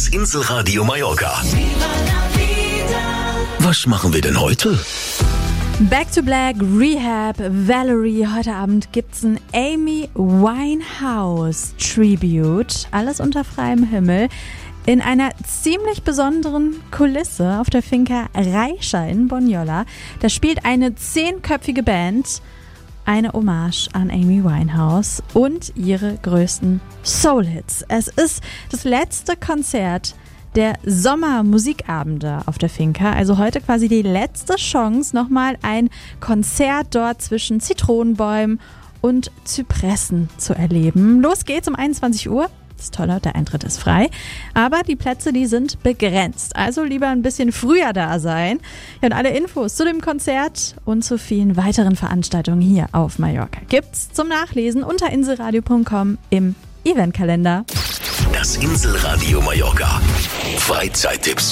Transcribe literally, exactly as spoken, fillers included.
Das Inselradio Mallorca. Was machen wir denn heute? Back to Black, Rehab, Valerie. Heute Abend gibt's ein Amy Winehouse Tribute. Alles unter freiem Himmel. In einer ziemlich besonderen Kulisse auf der Finca Reicha in Bonjola. Da spielt eine zehnköpfige Band eine Hommage an Amy Winehouse und ihre größten Soul-Hits. Es ist das letzte Konzert der Sommermusikabende auf der Finca. Also heute quasi die letzte Chance, nochmal ein Konzert dort zwischen Zitronenbäumen und Zypressen zu erleben. Los geht's um einundzwanzig Uhr. Das Tolle, der Eintritt ist frei, aber die Plätze, die sind begrenzt. Also lieber ein bisschen früher da sein. Ja, und alle Infos zu dem Konzert und zu vielen weiteren Veranstaltungen hier auf Mallorca gibt's zum Nachlesen unter inselradio punkt com im Eventkalender. Das Inselradio Mallorca. Freizeittipps.